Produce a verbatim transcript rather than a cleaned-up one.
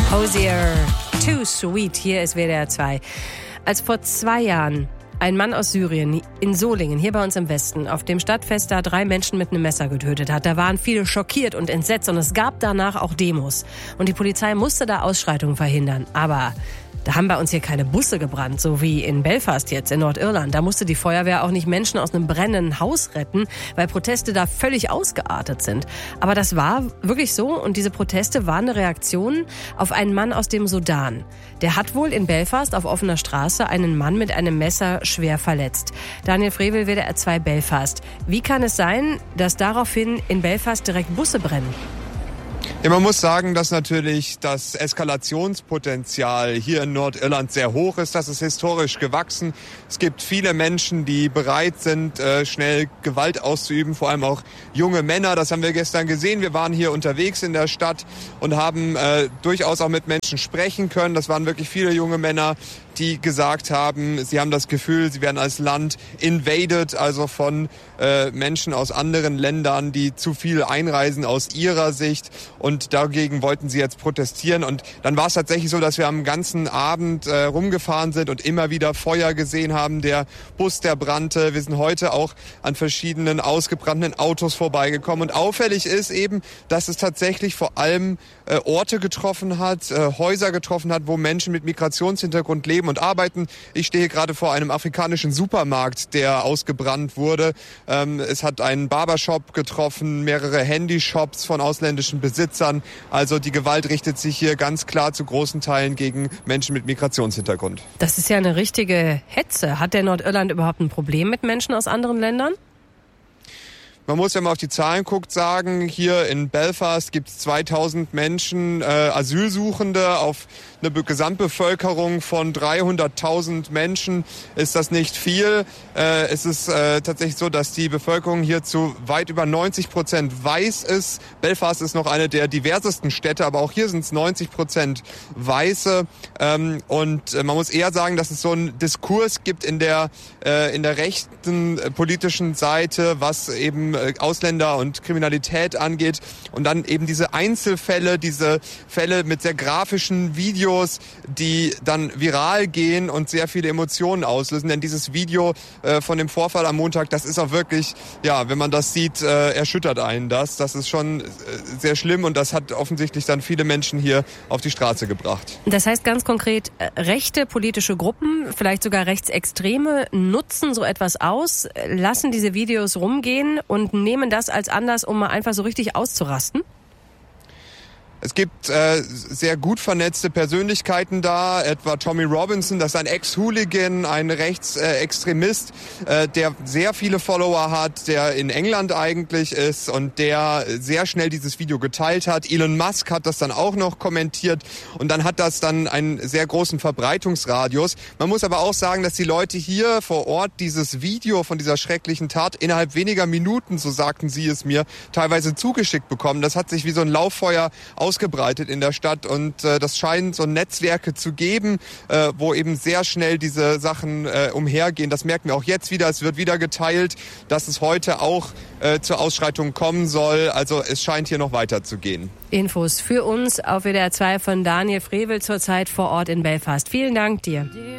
Hozier, Too Sweet, hier ist W D R zwei. Als vor zwei Jahren ein Mann aus Syrien in Solingen, hier bei uns im Westen, auf dem Stadtfest da drei Menschen mit einem Messer getötet hat, da waren viele schockiert und entsetzt und es gab danach auch Demos. Und die Polizei musste da Ausschreitungen verhindern. Aber da haben bei uns hier keine Busse gebrannt, so wie in Belfast jetzt in Nordirland. Da musste die Feuerwehr auch nicht Menschen aus einem brennenden Haus retten, weil Proteste da völlig ausgeartet sind. Aber das war wirklich so und diese Proteste waren eine Reaktion auf einen Mann aus dem Sudan. Der hat wohl in Belfast auf offener Straße einen Mann mit einem Messer schwer verletzt. Daniel Frevel, W D R zwei Belfast. Wie kann es sein, dass daraufhin in Belfast direkt Busse brennen? Ja, man muss sagen, dass natürlich das Eskalationspotenzial hier in Nordirland sehr hoch ist. Das ist historisch gewachsen. Es gibt viele Menschen, die bereit sind, schnell Gewalt auszuüben, vor allem auch junge Männer. Das haben wir gestern gesehen. Wir waren hier unterwegs in der Stadt und haben äh, durchaus auch mit Menschen sprechen können. Das waren wirklich viele junge Männer, die gesagt haben, sie haben das Gefühl, sie werden als Land invaded, also von äh, Menschen aus anderen Ländern, die zu viel einreisen aus ihrer Sicht. Und dagegen wollten sie jetzt protestieren. Und dann war es tatsächlich so, dass wir am ganzen Abend äh, rumgefahren sind und immer wieder Feuer gesehen haben. Der Bus, der brannte. Wir sind heute auch an verschiedenen ausgebrannten Autos vorbeigekommen. Und auffällig ist eben, dass es tatsächlich vor allem äh, Orte getroffen hat, äh, Häuser getroffen hat, wo Menschen mit Migrationshintergrund leben und arbeiten. Ich stehe gerade vor einem afrikanischen Supermarkt, der ausgebrannt wurde. Ähm, es hat einen Barbershop getroffen, mehrere Handyshops von ausländischen Besitzern. Also die Gewalt richtet sich hier ganz klar zu großen Teilen gegen Menschen mit Migrationshintergrund. Das ist ja eine richtige Hetze. Hat der Nordirland überhaupt ein Problem mit Menschen aus anderen Ländern? Man muss, wenn man auf die Zahlen guckt, sagen, hier in Belfast gibt es zweitausend Menschen, äh, Asylsuchende auf eine Be- Gesamtbevölkerung von dreihunderttausend Menschen. Ist das nicht viel? Äh, es ist äh, tatsächlich so, dass die Bevölkerung hier zu weit über neunzig Prozent weiß ist. Belfast ist noch eine der diversesten Städte, aber auch hier sind es neunzig Prozent Weiße. Ähm, und äh, man muss eher sagen, dass es so einen Diskurs gibt in der, äh, in der rechten äh, politischen Seite, was eben Ausländer und Kriminalität angeht und dann eben diese Einzelfälle, diese Fälle mit sehr grafischen Videos, die dann viral gehen und sehr viele Emotionen auslösen. Denn dieses Video äh, von dem Vorfall am Montag, das ist auch wirklich, ja, wenn man das sieht, äh, erschüttert einen das. Das ist schon äh, sehr schlimm und das hat offensichtlich dann viele Menschen hier auf die Straße gebracht. Das heißt ganz konkret, äh, rechte politische Gruppen, vielleicht sogar Rechtsextreme, nutzen so etwas aus, lassen diese Videos rumgehen und nehmen das als Anlass, um mal einfach so richtig auszurasten? Es gibt äh, sehr gut vernetzte Persönlichkeiten da, etwa Tommy Robinson, das ist ein Ex-Hooligan, ein Rechtsextremist, äh, der sehr viele Follower hat, der in England eigentlich ist und der sehr schnell dieses Video geteilt hat. Elon Musk hat das dann auch noch kommentiert und dann hat das dann einen sehr großen Verbreitungsradius. Man muss aber auch sagen, dass die Leute hier vor Ort dieses Video von dieser schrecklichen Tat innerhalb weniger Minuten, so sagten sie es mir, teilweise zugeschickt bekommen. Das hat sich wie so ein Lauffeuer ausgebreitet in der Stadt und äh, das scheint so Netzwerke zu geben, äh, wo eben sehr schnell diese Sachen äh, umhergehen. Das merken wir auch jetzt wieder. Es wird wieder geteilt, dass es heute auch äh, zur Ausschreitung kommen soll. Also es scheint hier noch weiter zu gehen. Infos für uns auf W D R zwei von Daniel Frevel, zurzeit vor Ort in Belfast. Vielen Dank dir.